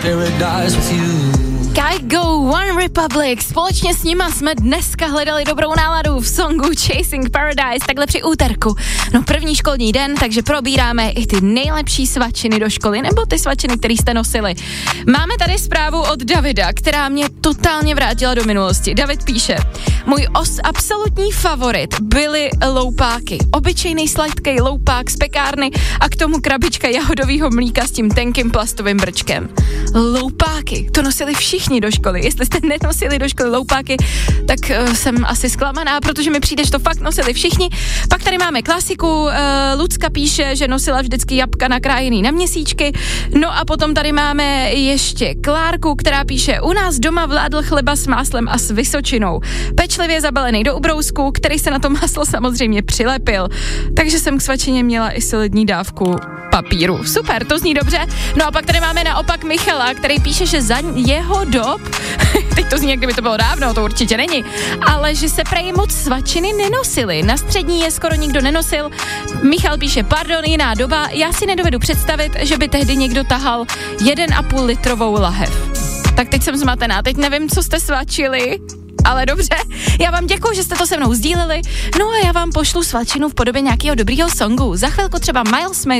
Kygo, One Republic, společně s nima jsme dneska hledali dobrou náladu v songu Chasing Paradise, takhle při úterku. No první školní den, takže probíráme i ty nejlepší svačiny do školy, nebo ty svačiny, které jste nosili. Máme tady zprávu od Davida, která mě totálně vrátila do minulosti. David píše, můj absolutní favorit byly loupáky. Obyčejný sladký loupák z pekárny a k tomu krabička jahodového mlíka s tím tenkým plastovým brčkem. Loupáky, to nosili všichni do školy. Jestli jste nenosili do školy loupáky, tak jsem asi zklamaná, protože mi přijde, že to fakt nosili všichni. Pak tady máme klasiku, Lucka píše, že nosila vždycky jabka nakrájený na měsíčky. No a potom tady máme ještě Klárku, která píše, u nás doma vládl chleba s máslem a s vysočinou. Pečlivě zabalený do ubrousku, který se na to máslo samozřejmě přilepil. Takže jsem k svačině měla i solidní dávku papíru. Super, to zní dobře. No a pak tady máme naopak Michala, který píše, že za jeho dob, teď to zní, jak kdyby to bylo dávno, to určitě není, ale že se prej moc svačiny nenosily. Na střední je skoro nikdo nenosil. Michal píše, pardon, jiná doba, já si nedovedu představit, že by tehdy někdo tahal 1,5 litrovou lahev. Tak teď jsem zmatená, teď nevím, co jste svačili, ale dobře, já vám děkuju, že jste to se mnou sdíleli, no a já vám pošlu svačinu v podobě nějakého dobrýho songu. Za chvilku třeba Miles Smith